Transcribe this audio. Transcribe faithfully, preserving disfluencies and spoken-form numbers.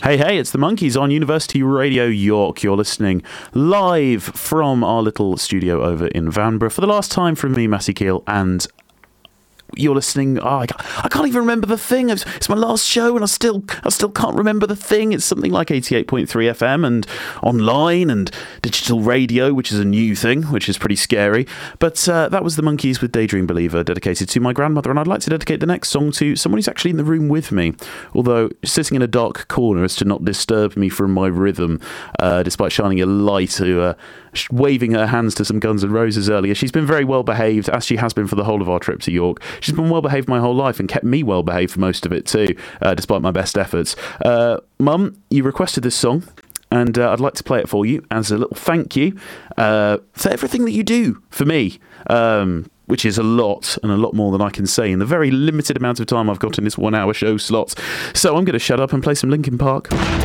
Hey, hey, it's the Monkees on University Radio York. You're listening live from our little studio over in Vanbrugh for the last time from me, Matty Keel, and you're listening. Oh, I can't, I can't even remember the thing. It's, it's my last show, and I still, I still can't remember the thing. It's something like eighty-eight point three F M and online and digital radio, which is a new thing, which is pretty scary. But uh, that was the Monkees with Daydream Believer, dedicated to my grandmother, and I'd like to dedicate the next song to someone who's actually in the room with me, although sitting in a dark corner as to not disturb me from my rhythm, uh, despite shining a light to. Uh, waving her hands to some Guns N' Roses earlier. She's been very well behaved, as she has been for the whole of our trip to York. She's been well behaved my whole life and kept me well behaved for most of it too, uh, despite my best efforts. Uh, Mum, you requested this song, and uh, I'd like to play it for you as a little thank you uh, for everything that you do for me. Um, which is a lot, and a lot more than I can say in the very limited amount of time I've got in this one-hour show slot. So I'm going to shut up and play some Linkin Park.